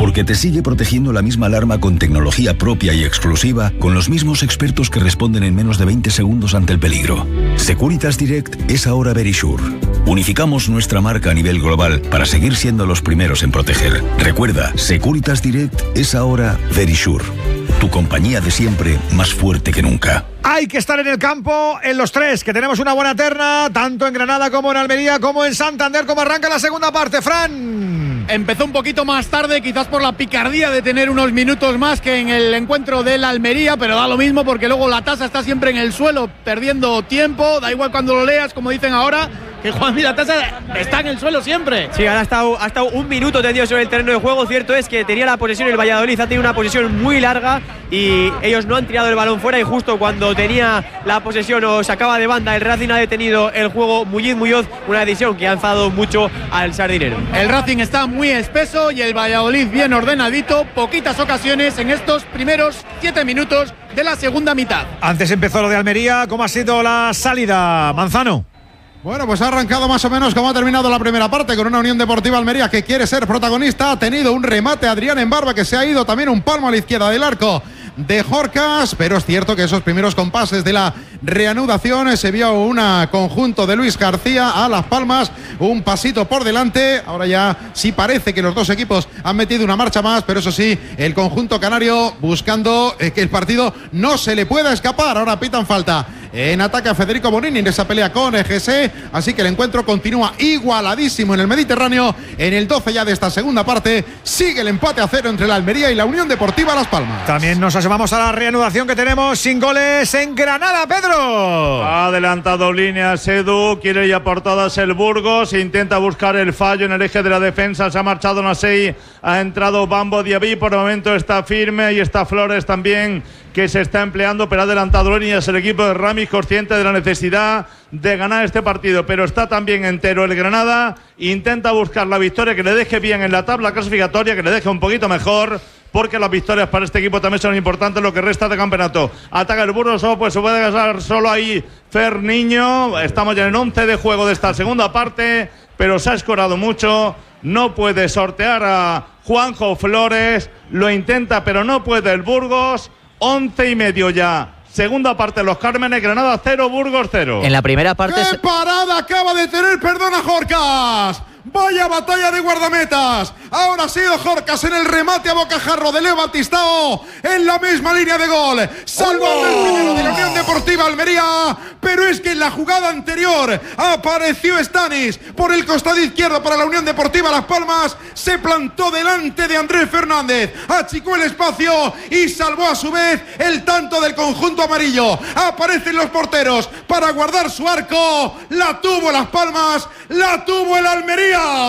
Porque te sigue protegiendo la misma alarma con tecnología propia y exclusiva, con los mismos expertos que responden en menos de 20 segundos ante el peligro. Securitas Direct es ahora Verisure. Unificamos nuestra marca a nivel global para seguir siendo los primeros en proteger. Recuerda, Securitas Direct es ahora Verisure. Tu compañía de siempre, más fuerte que nunca. Hay que estar en el campo en los tres, que tenemos una buena terna, tanto en Granada como en Almería, como en Santander. ¿Cómo arranca la segunda parte, Fran? Empezó un poquito más tarde, quizás por la picardía de tener unos minutos más que en el encuentro del Almería, pero da lo mismo porque luego la tasa está siempre en el suelo, perdiendo tiempo, da igual cuando lo leas, como dicen ahora, que Juan Milatasa está en el suelo siempre. Sí, ahora ha estado un minuto tendido sobre el terreno de juego. Cierto es que tenía la posesión el Valladolid, ha tenido una posesión muy larga y ellos no han tirado el balón fuera, y justo cuando tenía la posesión o sacaba de banda, el Racing ha detenido el juego. Muñoz, una decisión que ha enfadado mucho al sardinero. El Racing está muy espeso y el Valladolid bien ordenadito, poquitas ocasiones en estos primeros 7 minutos de la segunda mitad. Antes empezó lo de Almería, ¿cómo ha sido la salida, Manzano? Bueno, pues ha arrancado más o menos como ha terminado la primera parte, con una Unión Deportiva Almería que quiere ser protagonista. Ha tenido un remate Adrián en Barba, que se ha ido también un palmo a la izquierda del arco de Jorcas, pero es cierto que esos primeros compases de la reanudación se vio un conjunto de Luis García a Las Palmas, un pasito por delante. Ahora ya sí parece que los dos equipos han metido una marcha más, pero eso sí, el conjunto canario buscando que el partido no se le pueda escapar. Ahora pitan falta en ataque a Federico Bonini en esa pelea con EGC, así que el encuentro continúa igualadísimo en el Mediterráneo. En el 12 ya de esta segunda parte sigue el empate a 0 entre la Almería y la Unión Deportiva Las Palmas. También nos asomamos a la reanudación que tenemos sin goles en Granada, Pedro. Ha adelantado líneas Edu, quiere ya por todas el Burgos, intenta buscar el fallo en el eje de la defensa, se ha marchado Nasei, ha entrado Bambo Diaby, por el momento está firme, y está Flores también, que se está empleando, pero ha adelantado líneas el equipo de Ramis, consciente de la necesidad de ganar este partido, pero está también entero el Granada, intenta buscar la victoria que le deje bien en la tabla clasificatoria, que le deje un poquito mejor, porque las victorias para este equipo también son importantes lo que resta de campeonato. Ataca el Burgos, pues se puede gastar solo ahí Fer Niño. Estamos ya en 11 de juego de esta segunda parte, pero se ha escorado mucho, no puede sortear a Juanjo Flores, lo intenta pero no puede el Burgos. 11:30 ya. Segunda parte, Los Cármenes, Granada 0, Burgos 0. En la primera parte... ¡Qué parada acaba de tener, perdona, Jorcas! ¡Vaya batalla de guardametas! Ahora ha sido Jorcas en el remate a bocajarro de Leo Batistao en la misma línea de gol. Salvando el primero de la Unión Deportiva Almería. Pero es que en la jugada anterior apareció Stanis por el costado izquierdo para la Unión Deportiva Las Palmas. Se plantó delante de Andrés Fernández, achicó el espacio y salvó a su vez el tanto del conjunto amarillo. Aparecen los porteros para guardar su arco. La tuvo Las Palmas, la tuvo el Almería.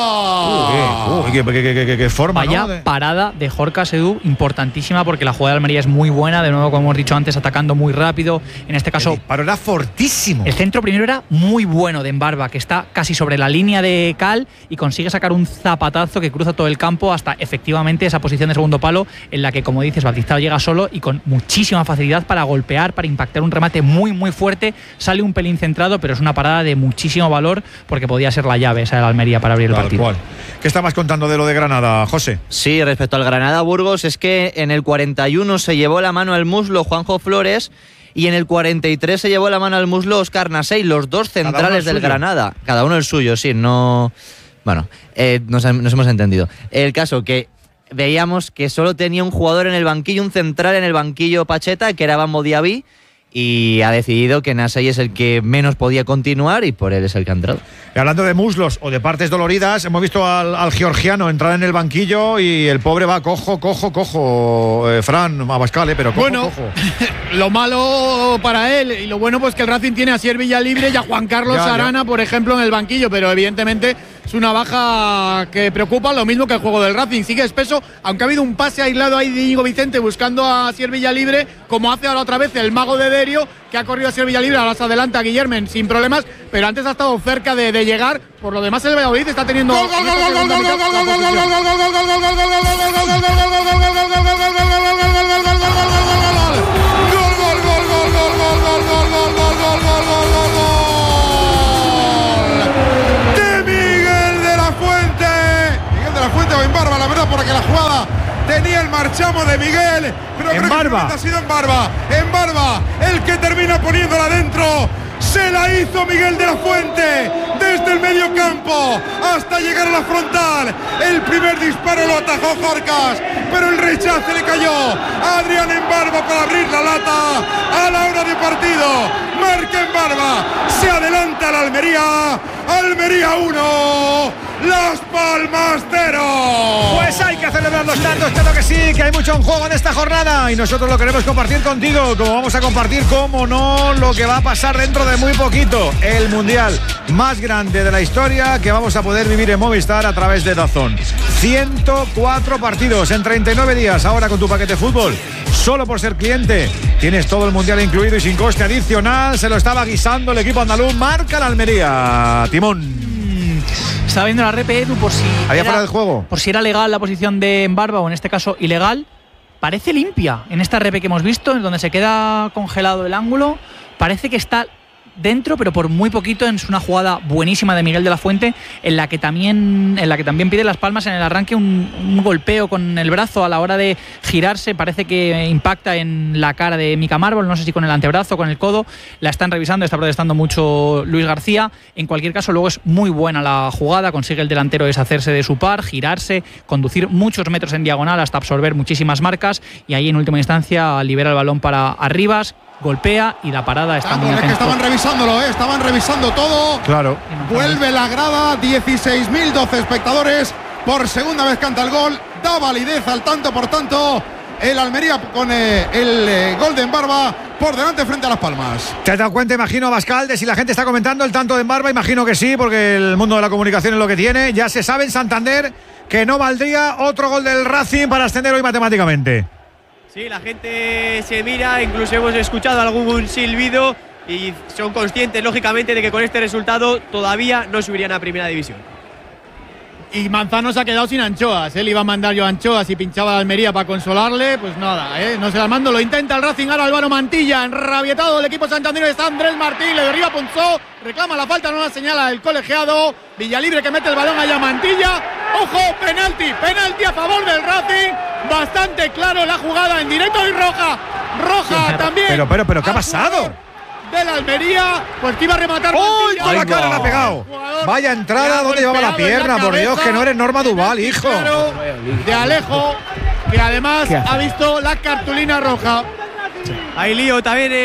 Qué forma, vaya, ¿no? Parada de Jorcas, Edu, importantísima, porque la jugada de Almería es muy buena, de nuevo, como hemos dicho antes, atacando muy rápido. En este caso, pero era fortísimo. El centro primero era muy bueno de Embarba, que está casi sobre la línea de cal y consigue sacar un zapatazo que cruza todo el campo hasta efectivamente esa posición de segundo palo, en la que, como dices, Batistao llega solo y con muchísima facilidad para golpear, para impactar, un remate muy muy fuerte. Sale un pelín centrado, pero es una parada de muchísimo valor, porque podía ser la llave esa de la Almería para abrir el partido. Cual. ¿Qué estabas contando de lo de Granada, José? Sí, respecto al Granada-Burgos, es que en el 41 se llevó la mano al muslo Juanjo Flores y en el 43 se llevó la mano al muslo Óscar Nasei, los dos centrales del Granada. Cada uno el suyo, sí, no... Bueno, nos hemos entendido. El caso que veíamos que solo tenía un jugador en el banquillo, un central en el banquillo, Pacheta, que era Bambo Diaby, y ha decidido que Nasei es el que menos podía continuar y por él es el que ha entrado. Y hablando de muslos o de partes doloridas, hemos visto al georgiano entrar en el banquillo y el pobre va cojo, Fran Abascal, pero cojo. Lo malo para él y lo bueno, pues que el Racing tiene a Sier Villalibre y a Juan Carlos Arana, por ejemplo, en el banquillo, pero evidentemente es una baja que preocupa, lo mismo que el juego del Racing. Sigue espeso, aunque ha habido un pase aislado ahí de Íñigo Vicente buscando a Sier Villalibre, como hace ahora otra vez el mago de Derio, que ha corrido a Sier Villalibre, ahora se adelanta a Guillermen sin problemas, pero antes ha estado cerca de llegar. Por lo demás, el Valladolid está teniendo... porque la jugada tenía el marchamo de Miguel, pero en creo Barba. que ha sido en Barba, el que termina poniéndola dentro. Se la hizo Miguel de la Fuente desde el medio campo hasta llegar a la frontal. El primer disparo lo atajó Jorcas, pero el rechace le cayó a Adrián en Barba para abrir la lata a la hora de partido. Marca en Barba, se adelanta la Almería. Almería 1, Las Palmas 0. Pues hay que celebrar los tantos, claro que sí, que hay mucho en juego en esta jornada y nosotros lo queremos compartir contigo, como vamos a compartir, cómo no, lo que va a pasar dentro de muy poquito, el mundial más grande de la historia que vamos a poder vivir en Movistar a través de DAZN. 104 partidos en 39 días, ahora con tu paquete fútbol. Solo por ser cliente tienes todo el mundial incluido y sin coste adicional. Se lo estaba guisando el equipo andaluz. Marca la Almería, Timón. Estaba viendo la repe, Edu, por si ¿Había fuera del juego? Por si era legal la posición de Embarba o en este caso ilegal. Parece limpia en esta repe que hemos visto, en donde se queda congelado el ángulo. Parece que está dentro, pero por muy poquito. Es una jugada buenísima de Miguel de la Fuente, en la que también pide Las Palmas en el arranque un golpeo con el brazo a la hora de girarse. Parece que impacta en la cara de Mika Marvel, no sé si con el antebrazo o con el codo. La están revisando, está protestando mucho Luis García. En cualquier caso, luego es muy buena la jugada. Consigue el delantero deshacerse de su par, girarse, conducir muchos metros en diagonal hasta absorber muchísimas marcas, y ahí en última instancia libera el balón para Arribas, golpea y la parada está muy atento. Que estaban revisándolo, estaban revisando todo. Claro. Vuelve la grada, 16.012 espectadores. Por segunda vez canta el gol, da validez al tanto por tanto. El Almería con el gol de Embarba por delante frente a Las Palmas. ¿Te has dado cuenta, imagino, Abascal, de si la gente está comentando el tanto de Embarba? Imagino que sí, porque el mundo de la comunicación es lo que tiene. Ya se sabe en Santander que no valdría otro gol del Racing para ascender hoy matemáticamente. Sí, la gente se mira, incluso hemos escuchado algún silbido y son conscientes, lógicamente, de que con este resultado todavía no subirían a Primera División. Y Manzano se ha quedado sin anchoas. Él iba a mandar yo anchoas y pinchaba a Almería para consolarle. Pues nada, no se las mando. Lo intenta el Racing. Ahora Álvaro Mantilla, enrabietado el equipo santanderino. Está Andrés Martín, le derriba Ponzó. Reclama la falta, no la señala el colegiado. Villalibre que mete el balón allá a Mantilla. ¡Ojo! Penalti a favor del Racing. Bastante claro la jugada en directo y roja. Roja también. Pero ¿qué ha pasado? De la Almería, pues que iba a rematar. ¡Uy! ¡Con la cara la ha pegado! Vaya entrada, ¿dónde llevaba la pierna? Por Dios, que no eres Norma Duval, hijo. De Alejo, que además ha visto la cartulina roja. Hay lío también